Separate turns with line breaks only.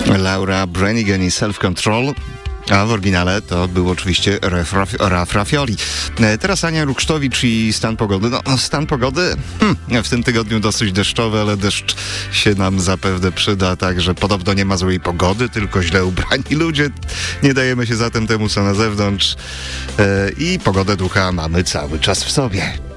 Laura Branigan i Self Control. A w oryginale to był oczywiście Raf Rafioli. Teraz Ania Ruksztowicz i stan pogody. No, stan pogody w tym tygodniu dosyć deszczowy, ale deszcz się nam zapewne przyda, także podobno nie ma złej pogody, tylko źle ubrani ludzie. Nie dajemy się zatem temu, co na zewnątrz i pogodę ducha mamy cały czas w sobie.